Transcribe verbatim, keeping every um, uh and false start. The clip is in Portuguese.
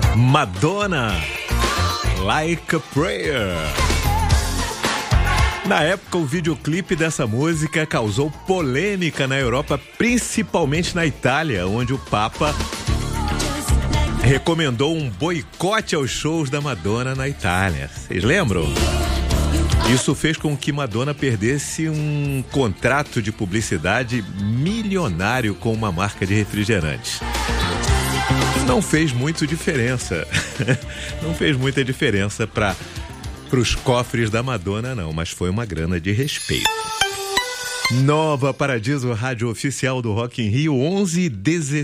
Madonna, Like a Prayer. Na época, o videoclipe dessa música causou polêmica na Europa, principalmente na Itália, onde o Papa recomendou um boicote aos shows da Madonna na Itália. Vocês lembram? Isso fez com que Madonna perdesse um contrato de publicidade milionário com uma marca de refrigerantes. Não fez muito diferença. Não fez muita diferença para os cofres da Madonna, não, mas foi uma grana de respeito. Nova Paradiso, rádio oficial do Rock in Rio, onze e dezesseis.